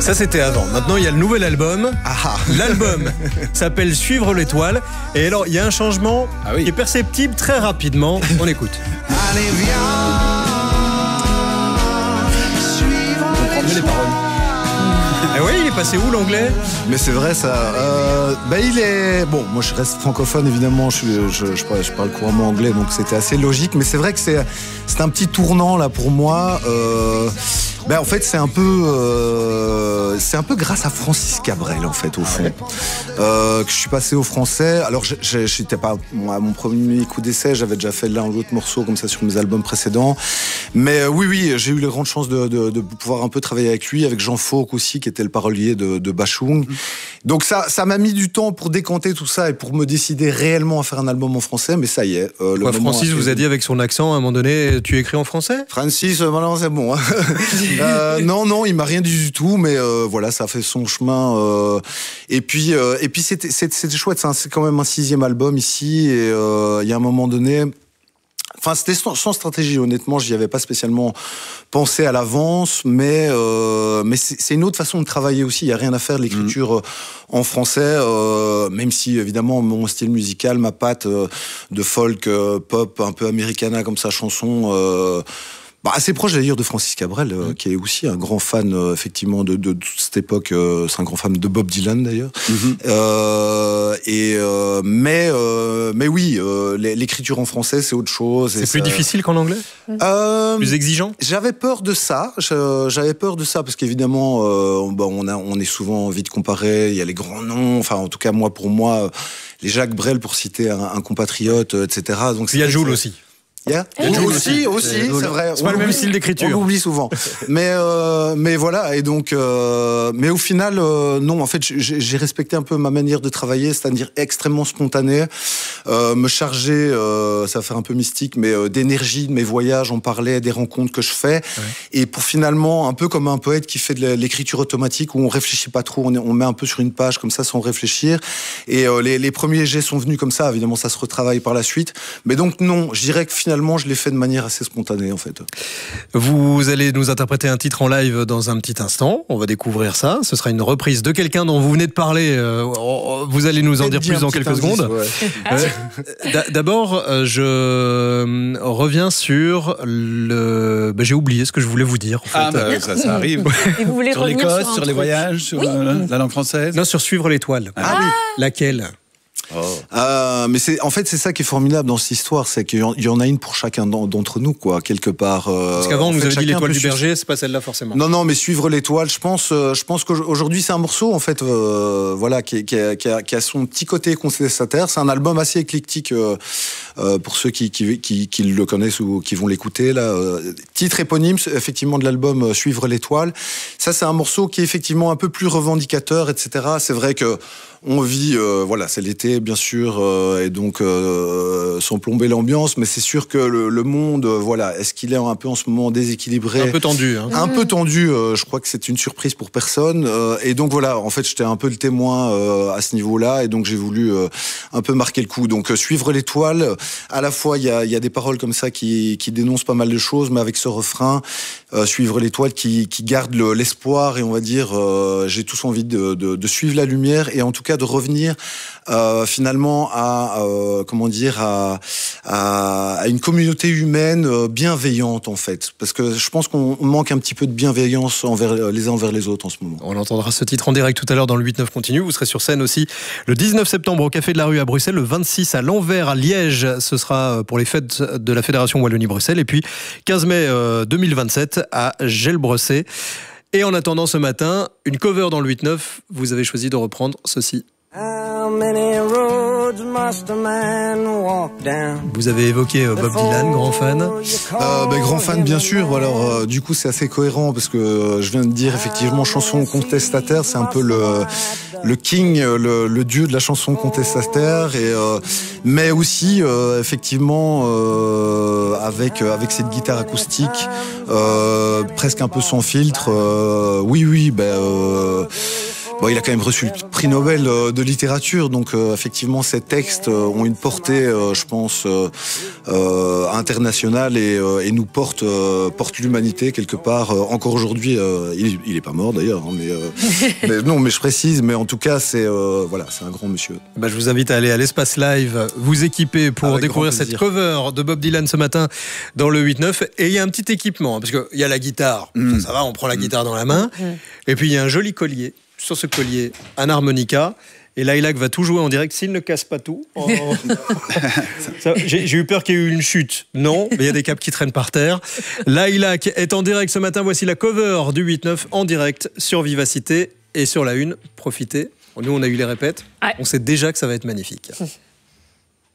Ça, c'était avant. Maintenant, il y a le nouvel album. L'album s'appelle Suivre l'étoile. Et alors, il y a un changement qui est perceptible très rapidement. On écoute. Allez, viens, On prend les paroles. Ah oui, il est passé où l'anglais? Mais c'est vrai ça. Il est bon. Moi, je reste francophone évidemment. Je parle couramment anglais, donc c'était assez logique. Mais c'est vrai que c'est un petit tournant là pour moi. En fait, c'est un peu grâce à Francis Cabrel en fait au fond que je suis passé au français. Alors, j'étais pas à mon premier coup d'essai. J'avais déjà fait l'un ou l'autre morceau comme ça sur mes albums précédents. Mais oui, j'ai eu la grande chance de pouvoir un peu travailler avec lui, avec Jean Fauque aussi, qui était le parolier de Bachung. Donc ça m'a mis du temps pour décanter tout ça et pour me décider réellement à faire un album en français. Mais ça y est. Francis vous a dit avec son accent à un moment donné, tu écris en français? Francis, maintenant c'est bon. Hein. Non, il m'a rien dit du tout, mais voilà, ça a fait son chemin. Et puis c'était chouette. C'est quand même un 6e album ici, et il y a un moment donné. Enfin, c'était sans stratégie, honnêtement, j'y avais pas spécialement pensé à l'avance, mais c'est une autre façon de travailler aussi. Il y a rien à faire de l'écriture en français, même si évidemment mon style musical, ma patte de folk, pop, un peu americana comme ça, chanson. Assez proche d'ailleurs de Francis Cabrel, qui est aussi un grand fan effectivement de toute cette époque. C'est un grand fan de Bob Dylan d'ailleurs. Mais oui, l'écriture en français c'est autre chose. C'est plus difficile qu'en anglais? Plus exigeant? J'avais peur de ça. J'avais peur de ça parce qu'évidemment, on est souvent vite comparé. Il y a les grands noms. Enfin, en tout cas pour moi, les Jacques Brel pour citer un compatriote, etc. Donc il y a Jul aussi. Aussi, c'est vrai. C'est pas le même style d'écriture. On l'oublie souvent. Mais voilà. Et donc, mais au final, non. En fait, j'ai respecté un peu ma manière de travailler, c'est-à-dire extrêmement spontané. Me charger, ça va faire un peu mystique, mais d'énergie de mes voyages, on parlait des rencontres que je fais. Ouais. Et pour finalement, un peu comme un poète qui fait de l'écriture automatique où on réfléchit pas trop, on met un peu sur une page comme ça sans réfléchir. Et les premiers jets sont venus comme ça. Évidemment, ça se retravaille par la suite. Mais donc non, je dirais que finalement, je l'ai fait de manière assez spontanée en fait. Vous allez nous interpréter un titre en live dans un petit instant. On va découvrir ça. Ce sera une reprise de quelqu'un dont vous venez de parler. Vous allez nous en dire plus dans quelques secondes. Ouais. D'abord, je reviens sur le... j'ai oublié ce que je voulais vous dire. En fait. Ça arrive. Et vous voulez sur revenir l'Écosse, sur les voyages, sur la langue française? Non, sur Suivre l'étoile. Ah oui. Laquelle? Mais en fait c'est ça qui est formidable dans cette histoire, c'est qu'il y en a une pour chacun d'entre nous quoi, quelque part. Parce qu'avant on nous avait dit l'étoile du berger, c'est pas celle-là forcément. Non, mais Suivre l'étoile, je pense qu'aujourd'hui c'est un morceau en fait, voilà, qui a son petit côté contestataire. C'est un album assez éclectique pour ceux qui le connaissent ou qui vont l'écouter là. Titre éponyme effectivement de l'album Suivre l'étoile. Ça c'est un morceau qui est effectivement un peu plus revendicateur, etc. C'est vrai que on vit, voilà, c'est l'été bien sûr, et donc sans plomber l'ambiance, mais c'est sûr que le monde, voilà, est-ce qu'il est un peu en ce moment déséquilibré, un peu tendu, hein. Un peu tendu. Je crois que c'est une surprise pour personne, et donc voilà, en fait, j'étais un peu le témoin à ce niveau-là, et donc j'ai voulu un peu marquer le coup. Donc Suivre l'étoile, à la fois il y a des paroles comme ça qui dénoncent pas mal de choses, mais avec ce refrain, Suivre l'étoile qui garde l'espoir, et on va dire, j'ai tous envie de suivre la lumière, et en tout cas de revenir finalement à une communauté humaine bienveillante en fait, parce que je pense qu'on manque un petit peu de bienveillance les uns envers les autres en ce moment. On entendra ce titre en direct tout à l'heure dans le 8-9 continu. Vous serez sur scène aussi le 19 septembre au Café de la Rue à Bruxelles, le 26 à l'Anvers à Liège, ce sera pour les fêtes de la Fédération Wallonie-Bruxelles, et puis 15 mai 2027 à Gelbrecé. Et en attendant ce matin, une cover dans le 8-9, vous avez choisi de reprendre ceci. Vous avez évoqué Bob Dylan, grand fan. Grand fan bien sûr. Alors du coup c'est assez cohérent parce que je viens de dire effectivement chanson contestataire, c'est un peu le king, le dieu de la chanson contestataire, et mais aussi effectivement avec cette guitare acoustique presque un peu sans filtre. Bon, il a quand même reçu le prix Nobel de littérature, donc effectivement ces textes ont une portée, je pense, internationale et nous portent l'humanité quelque part. Encore aujourd'hui, il est pas mort d'ailleurs, hein, mais je précise, mais en tout cas c'est un grand monsieur. Je vous invite à aller à l'Espace Live, vous équiper pour Avec découvrir cette cover de Bob Dylan ce matin dans le 8-9. Et il y a un petit équipement, parce qu'il y a la guitare, ça va, on prend la guitare dans la main, et puis il y a un joli collier. Sur ce collier, un harmonica. Et Lilac va tout jouer en direct s'il ne casse pas tout. J'ai eu peur qu'il y ait eu une chute. Non, mais il y a des câbles qui traînent par terre. Lilac est en direct ce matin. Voici la cover du 8-9 en direct sur Vivacité et sur la Une. Profitez. Nous, on a eu les répètes. Ouais. On sait déjà que ça va être magnifique.